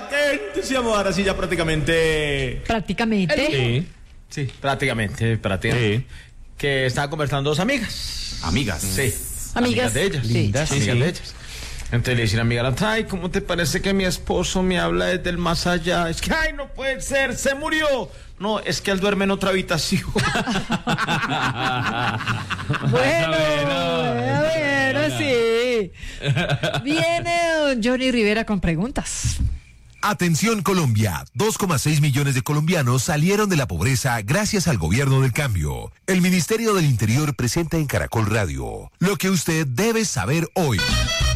qué entusiasmo. Ahora sí, ya prácticamente. ¿Prácticamente? Sí, prácticamente. Sí. Que estaban conversando dos amigas. Amigas. Sí. Amigas. de ellas. Sí. Lindas. Amigas de ellas. Entonces le dicen a amiga, ay, ¿cómo te parece que mi esposo me habla desde el más allá? Es que, ay, no puede ser, se murió. No, es que él duerme en otra habitación. Bueno, sí. Viene don Johnny Rivera con preguntas. Atención Colombia, 2,6 millones de colombianos salieron de la pobreza gracias al gobierno del cambio. El Ministerio del Interior presenta en Caracol Radio lo que usted debe saber hoy.